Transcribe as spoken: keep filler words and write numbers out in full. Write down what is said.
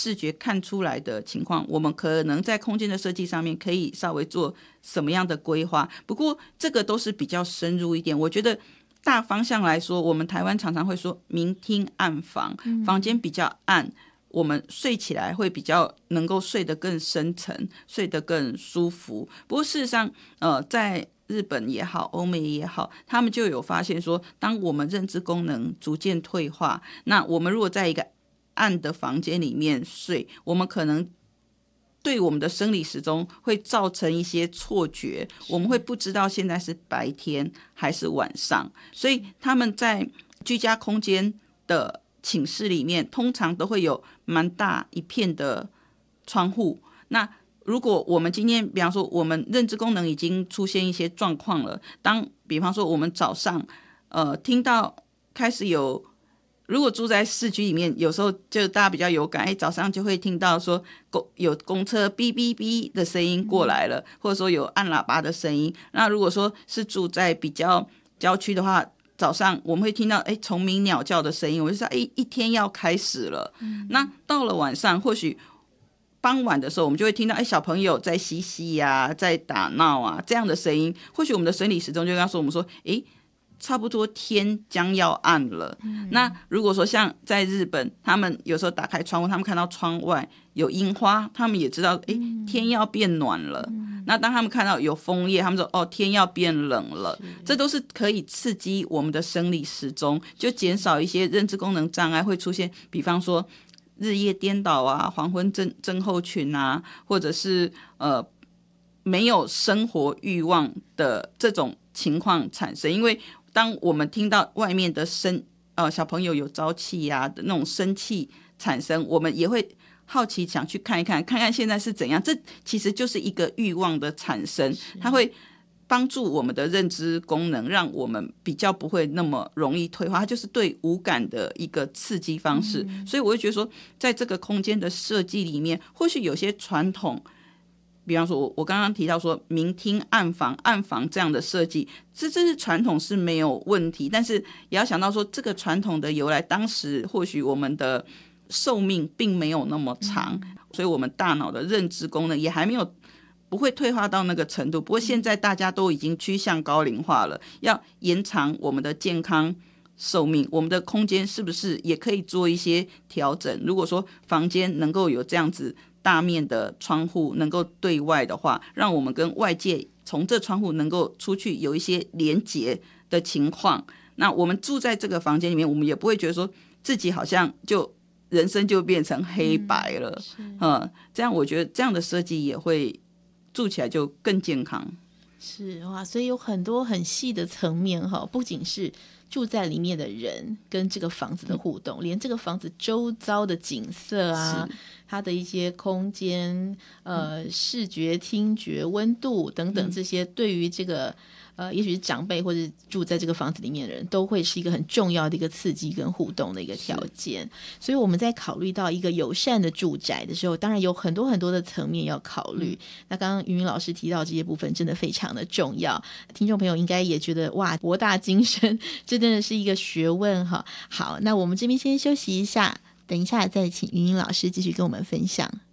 视觉看出来的情况，我们可能在空间的设计上面可以稍微做什么样的规划。不过这个都是比较深入一点，我觉得大方向来说，我们台湾常常会说明厅暗房，房间比较暗，我们睡起来会比较能够睡得更深沉，睡得更舒服。不过事实上呃，在日本也好，欧美也好，他们就有发现说，当我们认知功能逐渐退化，那我们如果在一个暗的房间里面睡，我们可能对我们的生理时钟会造成一些错觉，我们会不知道现在是白天还是晚上。所以他们在居家空间的寝室里面，通常都会有蛮大一片的窗户。那如果我们今天比方说我们认知功能已经出现一些状况了，当比方说我们早上呃听到开始有，如果住在市区里面，有时候就大家比较有感，哎，早上就会听到说有公车哔哔哔的声音过来了，或者说有按喇叭的声音。那如果说是住在比较郊区的话，早上我们会听到哎虫鸣鸟叫的声音，我就说哎一天要开始了。嗯、那到了晚上，或许傍晚的时候，我们就会听到哎小朋友在嬉戏啊，在打闹啊这样的声音。或许我们的生理时钟就告诉我们说，哎，差不多天将要暗了。嗯、那如果说像在日本，他们有时候打开窗户，他们看到窗外有樱花，他们也知道哎天要变暖了。嗯、那当他们看到有枫叶，他们说哦天要变冷了。这都是可以刺激我们的生理时钟，就减少一些认知功能障碍会出现，比方说日夜颠倒啊，黄昏症症候群啊，或者是呃没有生活欲望的这种情况产生。因为当我们听到外面的声呃小朋友有朝气啊的那种生气产生，我们也会好奇想去看一看，看看现在是怎样。这其实就是一个欲望的产生，它会帮助我们的认知功能，让我们比较不会那么容易退化，它就是对五感的一个刺激方式。嗯、所以我会觉得说，在这个空间的设计里面，或许有些传统，比方说我我刚刚提到说明厅暗房暗房这样的设计，这这是传统是没有问题，但是也要想到说这个传统的由来，当时或许我们的寿命并没有那么长，嗯、所以我们大脑的认知功能也还没有不会退化到那个程度。不过现在大家都已经趋向高龄化了，要延长我们的健康寿命，我们的空间是不是也可以做一些调整？如果说房间能够有这样子大面的窗户能够对外的话，让我们跟外界从这窗户能够出去有一些连结的情况，那我们住在这个房间里面，我们也不会觉得说自己好像就人生就变成黑白了。嗯，嗯，这样我觉得这样的设计也会住起来就更健康。 是哇，所以有很多很细的层面哈，不仅是住在里面的人跟这个房子的互动，嗯、连这个房子周遭的景色啊，它的一些空间、呃，视觉、听觉、温度等等这些，对于这个呃，也许是长辈或者住在这个房子里面的人，都会是一个很重要的一个刺激跟互动的一个条件。所以我们在考虑到一个友善的住宅的时候，当然有很多很多的层面要考虑。嗯、那刚刚云云老师提到这些部分，真的非常的重要。听众朋友应该也觉得哇，博大精深，这真的是一个学问哈。好，那我们这边先休息一下，等一下再请云云老师继续跟我们分享。